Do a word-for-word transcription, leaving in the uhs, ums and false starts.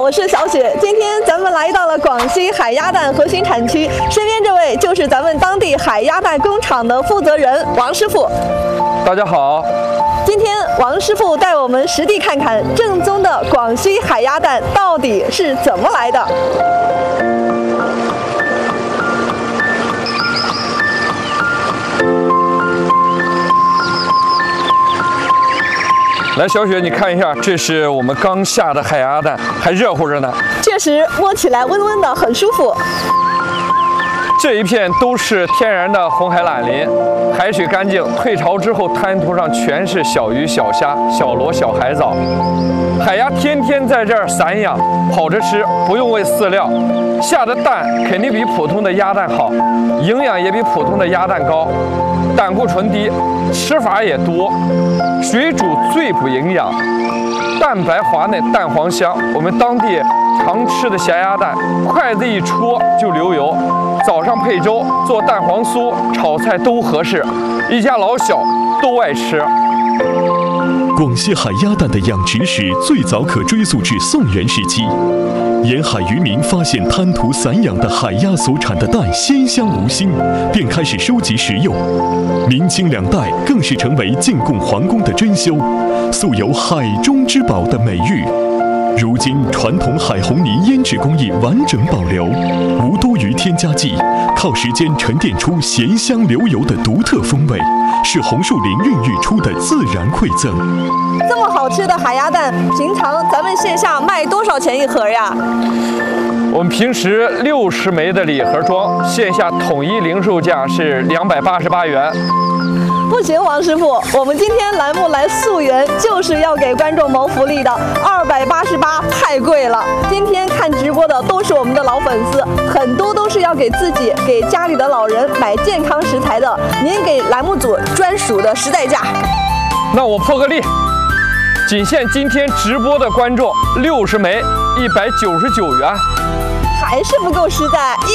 我是小雪。今天咱们来到了广西海鸭蛋核心产区，身边这位就是咱们当地海鸭蛋工厂的负责人王师傅。 大家好。 今天王师傅带我们实地看看正宗的广西海鸭蛋到底是怎么来的。 来，小雪，你看一下，这是我们刚下的海鸭蛋，还热乎着呢。 确实，摸起来温温的，很舒服。 这一片都是天然的红海缆林，海水干净，退潮之后滩涂上全是小鱼、小虾、小螺、小海藻。海鸭天天在这儿散养，跑着吃，不用喂饲料，下的蛋肯定比普通的鸭蛋好，营养也比普通的鸭蛋高，胆固醇低，吃法也多，水煮最补营养，蛋白滑嫩，蛋黄香。我们当地常吃的咸鸭蛋，筷子一戳就流油，早上配粥做蛋黄酥、炒菜都合适，一家老小都爱吃。 广西海鸭蛋的养殖史最早可追溯至宋元时期，沿海渔民发现滩涂散养的海鸭所产的蛋鲜香无腥，便开始收集食用。明清两代更是成为进贡皇宫的珍馐，素有海中之宝的美誉。如今传统海红泥腌制工艺完整保留，无多余添加剂，靠时间沉淀出咸香流油的独特风味，是红树林孕育出的自然馈赠。 这么好吃的海鸭蛋，平常咱们线下卖多少钱一盒呀？ 我们平时六十枚的礼盒装，线下统一零售价是两百八十八元。 不行，王师傅，我们今天栏目来溯源，就是要给观众谋福利的，二百八十八太贵了。今天看直播的都是我们的老粉丝，很多都是要给自己、给家里的老人买健康食材的，您给栏目组专属的实在价。 那我破个例，仅限今天直播的观众，六十枚一百九十九元。 还是不够实在，